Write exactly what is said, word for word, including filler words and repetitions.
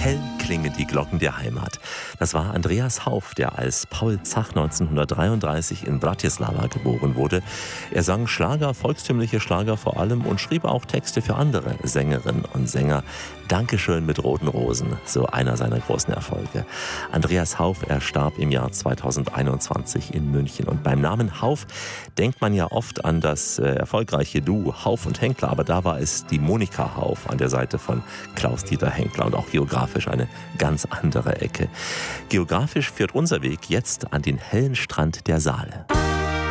Hell klingen die Glocken der Heimat. Das war Andreas Hauff, der als Paul Zach neunzehnhundertdreiunddreißig in Bratislava geboren wurde. Er sang Schlager, volkstümliche Schlager vor allem und schrieb auch Texte für andere Sängerinnen und Sänger. Dankeschön mit roten Rosen, so einer seiner großen Erfolge. Andreas Hauff, er starb im Jahr zweitausendeinundzwanzig in München. Und beim Namen Hauff denkt man ja oft an das äh, erfolgreiche Duo Hauff und Henkler, aber da war es die Monika Hauff an der Seite von Klaus-Dieter Henkler und auch geografisch eine ganz andere Ecke. Geografisch führt unser Weg jetzt an den hellen Strand der Saale.